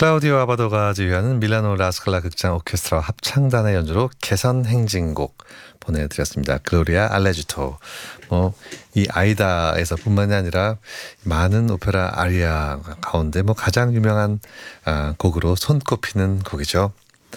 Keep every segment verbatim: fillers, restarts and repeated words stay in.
클라우디오 아바도가 지휘하는 밀라노 라스칼라 극장 오케스트라 합창단의 연주로 개선 행진곡 보내드렸습니다. 글로리아 알레지토. 뭐 이 아이다에서 뿐만이 아니라 많은 오페라 아리아 가운데 뭐 가장 유명한 곡으로 손꼽히는 곡이죠.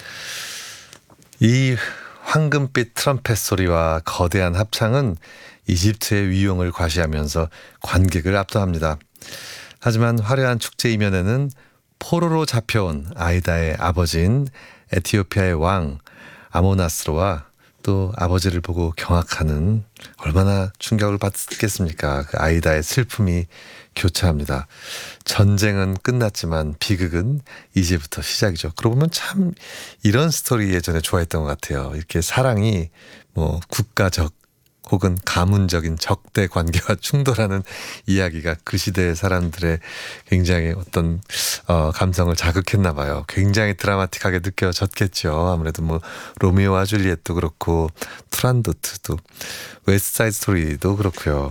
이 황금빛 트럼펫 소리와 거대한 합창은 이집트의 위용을 과시하면서 관객을 압도합니다. 하지만 화려한 축제 이면에는 포로로 잡혀온 아이다의 아버지인 에티오피아의 왕 아모나스로와 또 아버지를 보고 경악하는, 얼마나 충격을 받겠습니까? 그 아이다의 슬픔이 교차합니다. 전쟁은 끝났지만 비극은 이제부터 시작이죠. 그러고 보면 참 이런 스토리 예전에 좋아했던 것 같아요. 이렇게 사랑이 뭐 국가적 혹은 가문적인 적대 관계와 충돌하는 이야기가 그 시대의 사람들의 굉장히 어떤 어, 감성을 자극했나 봐요. 굉장히 드라마틱하게 느껴졌겠죠. 아무래도 뭐 로미오와 줄리엣도 그렇고 투란도트도, 웨스트사이드 스토리도 그렇고요.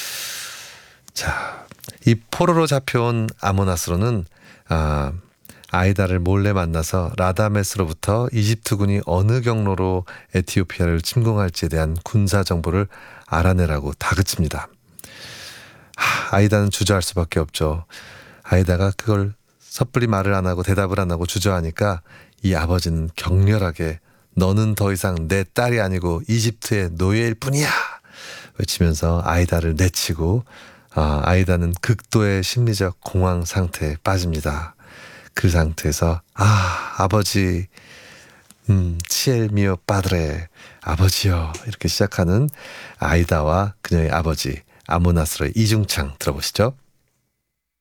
자, 이 포로로 잡혀온 아모나스로는 아, 아이다를 몰래 만나서 라다메스로부터 이집트군이 어느 경로로 에티오피아를 침공할지에 대한 군사 정보를 알아내라고 다그칩니다. 하, 아이다는 주저할 수밖에 없죠. 아이다가 그걸 섣불리 말을 안 하고 대답을 안 하고 주저하니까 이 아버지는 격렬하게 너는 더 이상 내 딸이 아니고 이집트의 노예일 뿐이야 외치면서 아이다를 내치고 아, 아이다는 극도의 심리적 공황 상태에 빠집니다. 그 상태에서 아 아버지 음 치엘 미오 빠드레 아버지요 이렇게 시작하는 아이다와 그녀의 아버지 아모나스로의 이중창 들어보시죠.